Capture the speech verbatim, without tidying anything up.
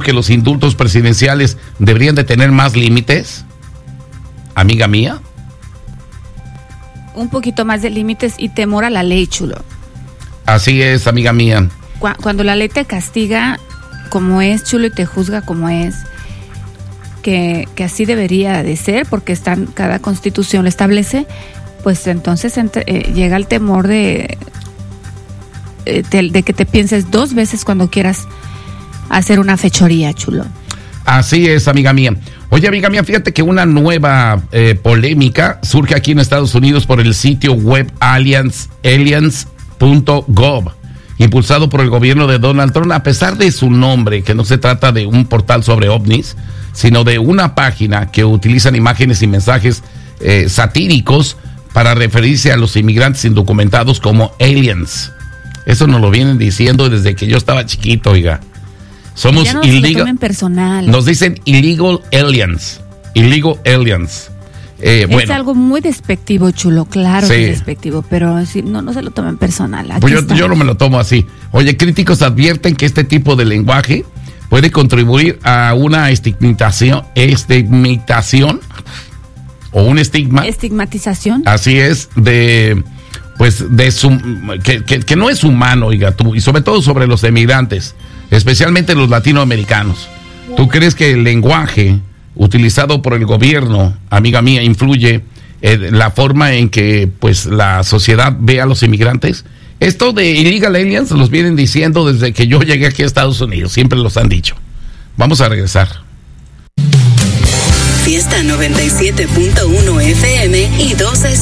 que los indultos presidenciales deberían de tener más límites? Amiga mía. Un poquito más de límites y temor a la ley, Chulo. Así es, amiga mía. Cuando la ley te castiga como es, Chulo, y te juzga como es, que, que así debería de ser, porque están, cada constitución lo establece, pues entonces entre, eh, llega el temor de, de, de que te pienses dos veces cuando quieras hacer una fechoría, Chulo. Así es, amiga mía. Oye, amiga mía, fíjate que una nueva eh, polémica surge aquí en Estados Unidos por el sitio web aliens punto gov, impulsado por el gobierno de Donald Trump. A pesar de su nombre, que no se trata de un portal sobre ovnis, sino de una página que utilizan imágenes y mensajes eh, satíricos para referirse a los inmigrantes indocumentados como aliens. Eso nos lo vienen diciendo desde que yo estaba chiquito, oiga. Somos ya no illegal. Se lo tomen personal. Nos dicen illegal aliens. Illegal aliens. Eh, es bueno. algo muy despectivo, Chulo, claro Sí. que es despectivo, pero sí, no, no se lo tomen personal. Aquí Pues yo, estamos. yo no me lo tomo así. Oye, críticos advierten que este tipo de lenguaje puede contribuir a una estigmatización, estigmatización o un estigma. Estigmatización. Así es, de pues de su, que, que, que no es humano, oiga, tú, y sobre todo sobre los emigrantes, especialmente los latinoamericanos. ¿Tú crees que el lenguaje utilizado por el gobierno, amiga mía, influye en la forma en que pues la sociedad ve a los inmigrantes? Esto de illegal aliens los vienen diciendo desde que yo llegué aquí a Estados Unidos, siempre los han dicho. Vamos a regresar. Fiesta noventa y siete punto uno F M y doce